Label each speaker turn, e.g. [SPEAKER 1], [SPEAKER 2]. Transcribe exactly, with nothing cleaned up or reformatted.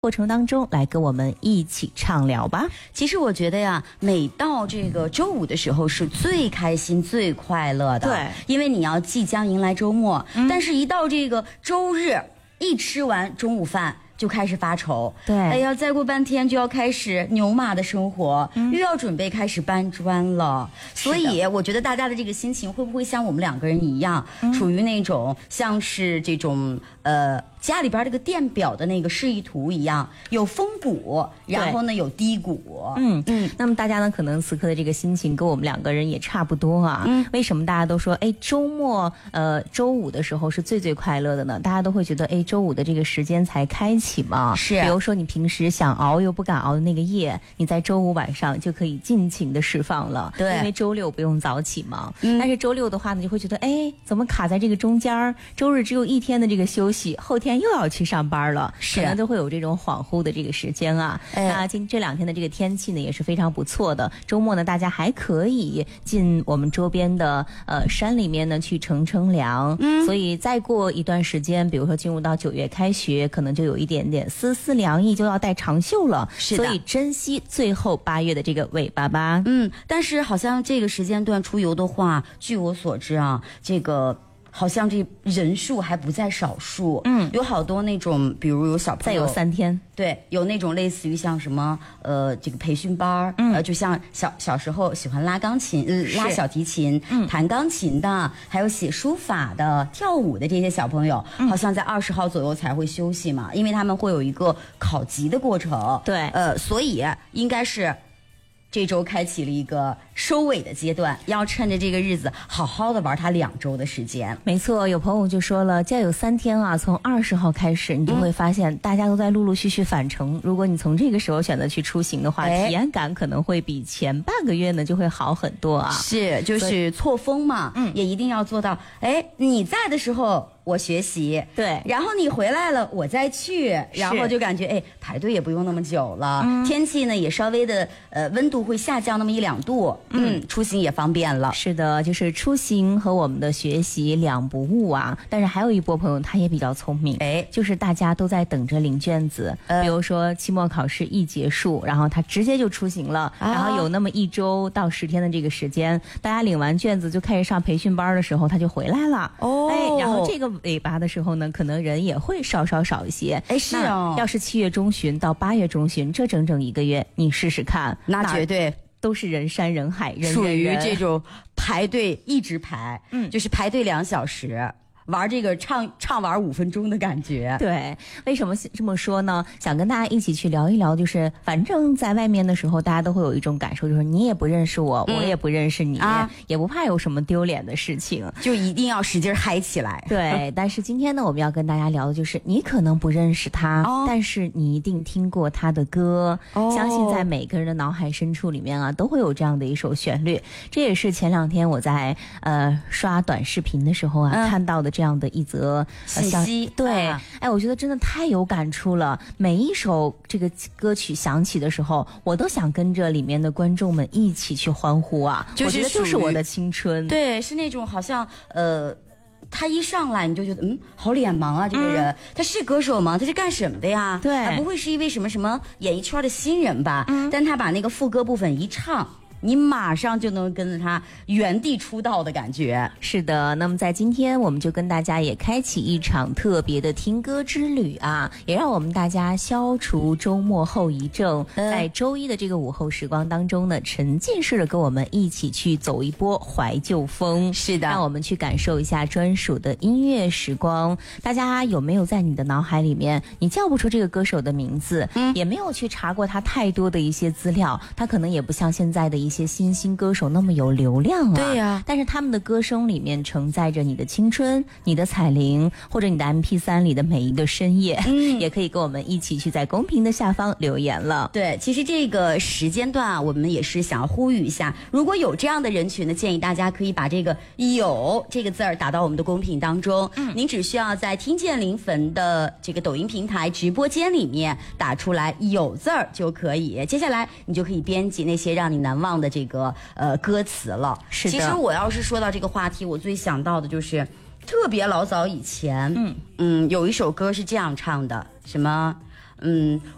[SPEAKER 1] 过程当中来跟我们一起畅聊吧。
[SPEAKER 2] 其实我觉得呀，每到这个周五的时候是最开心最快乐的，
[SPEAKER 1] 对，
[SPEAKER 2] 因为你要即将迎来周末，嗯、但是一到这个周日，一吃完中午饭就开始发愁，
[SPEAKER 1] 对，
[SPEAKER 2] 哎呀，再过半天就要开始牛马的生活，嗯、又要准备开始搬砖了。所以我觉得大家的这个心情会不会像我们两个人一样，嗯、处于那种像是这种呃家里边这个电表的那个示意图一样，有峰谷，然后呢有低谷。
[SPEAKER 1] 嗯嗯，那么大家呢可能此刻的这个心情跟我们两个人也差不多啊。嗯，为什么大家都说哎周末呃周五的时候是最最快乐的呢？大家都会觉得哎周五的这个时间才开启嘛，
[SPEAKER 2] 是，
[SPEAKER 1] 比如说你平时想熬又不敢熬的那个夜，你在周五晚上就可以尽情的释放了。
[SPEAKER 2] 对，
[SPEAKER 1] 因为周六不用早起嘛。嗯，但是周六的话呢，就会觉得哎怎么卡在这个中间？周日只有一天的这个休息，后天又要去上班了，
[SPEAKER 2] 是，
[SPEAKER 1] 可能都会有这种恍惚的这个时间啊。哎、那今这两天的这个天气呢也是非常不错的，周末呢大家还可以进我们周边的呃山里面呢去乘乘凉。嗯，所以再过一段时间，比如说进入到九月开学，可能就有一点点丝丝凉意，就要带长袖了。
[SPEAKER 2] 是的，
[SPEAKER 1] 所以珍惜最后八月的这个尾巴吧。
[SPEAKER 2] 嗯，但是好像这个时间段出游的话，据我所知啊，这个好像这人数还不在少数。嗯，有好多那种，比如有小朋友
[SPEAKER 1] 再有三天，
[SPEAKER 2] 对，有那种类似于像什么呃这个培训班，嗯，呃，就像小小时候喜欢拉钢琴、呃、拉小提琴、嗯，弹钢琴的，还有写书法的、跳舞的这些小朋友，嗯、好像在二十号左右才会休息嘛，因为他们会有一个考级的过程。
[SPEAKER 1] 对，
[SPEAKER 2] 呃，所以应该是这周开启了一个收尾的阶段，要趁着这个日子好好的玩它两周的时间。
[SPEAKER 1] 没错，有朋友就说了，假有三天啊，从二十号开始，你就会发现大家都在陆陆续续返程。嗯、如果你从这个时候选择去出行的话，哎、体验感可能会比前半个月呢就会好很多啊。
[SPEAKER 2] 是，就是错峰嘛，嗯，也一定要做到。哎，你在的时候我学习，
[SPEAKER 1] 对，
[SPEAKER 2] 然后你回来了我再去，然后就感觉哎排队也不用那么久了，嗯、天气呢也稍微的呃温度会下降那么一两度，嗯，出行也方便了。
[SPEAKER 1] 是的，就是出行和我们的学习两不误啊。但是还有一波朋友他也比较聪明，哎，就是大家都在等着领卷子，呃、比如说期末考试一结束，然后他直接就出行了，啊、然后有那么一周到十天的这个时间，大家领完卷子就开始上培训班的时候，他就回来了。哦，哎，然后这个尾巴的时候呢，可能人也会稍稍少一些。
[SPEAKER 2] 哎，是哦。
[SPEAKER 1] 要是七月中旬到八月中旬，这整整一个月，你试试看，
[SPEAKER 2] 那绝对
[SPEAKER 1] 都是人山人海，人
[SPEAKER 2] 属于这种排队一直排，嗯，就是排队两小时。玩这个唱唱玩五分钟的感觉。
[SPEAKER 1] 对，为什么这么说呢？想跟大家一起去聊一聊，就是反正在外面的时候，大家都会有一种感受，就是你也不认识我，嗯、我也不认识你，啊、也不怕有什么丢脸的事情，
[SPEAKER 2] 就一定要使劲嗨起来。
[SPEAKER 1] 对，但是今天呢，我们要跟大家聊的就是，你可能不认识他，哦、但是你一定听过他的歌，哦、相信在每个人的脑海深处里面啊，都会有这样的一首旋律。这也是前两天我在呃刷短视频的时候啊、嗯、看到的。这样的一则
[SPEAKER 2] 信息，
[SPEAKER 1] 呃、对、啊，哎，我觉得真的太有感触了。每一首这个歌曲响起的时候，我都想跟着里面的观众们一起去欢呼啊！
[SPEAKER 2] 就是
[SPEAKER 1] 我觉得就是我的青春，
[SPEAKER 2] 对，是那种好像呃。他一上来你就觉得嗯好脸盲啊，这个人、嗯、他是歌手吗？他是干什么的呀？
[SPEAKER 1] 对，
[SPEAKER 2] 他不会是一位什么什么演艺圈的新人吧？嗯，但他把那个副歌部分一唱，你马上就能跟着他原地出道的感觉。
[SPEAKER 1] 是的，那么在今天我们就跟大家也开启一场特别的听歌之旅啊，也让我们大家消除周末后遗症、嗯、在周一的这个午后时光当中呢，沉浸式的跟我们一起去走一波怀旧风。
[SPEAKER 2] 是的，
[SPEAKER 1] 让我们去感受一下专属的音乐时光。大家有没有在你的脑海里面，你叫不出这个歌手的名字，嗯，也没有去查过他太多的一些资料，他可能也不像现在的一些新兴歌手那么有流量啊。
[SPEAKER 2] 对呀、啊，
[SPEAKER 1] 但是他们的歌声里面承载着你的青春、你的彩铃，或者你的 M P 三 里的每一个深夜，嗯，也可以跟我们一起去在公屏的下方留言了。
[SPEAKER 2] 对，其实这个时间段啊，我们也是想要呼吁一下，如果有这样的人群呢，建议大家可以把这个有这个字儿打到我们的公屏当中。嗯，您只需要在听见临汾的这个抖音平台直播间里面打出来有字儿就可以，接下来你就可以编辑那些让你难忘的这个呃歌词了。
[SPEAKER 1] 是的，
[SPEAKER 2] 其实我要是说到这个话题，我最想到的就是特别老早以前，嗯嗯，有一首歌是这样唱的，什么嗯，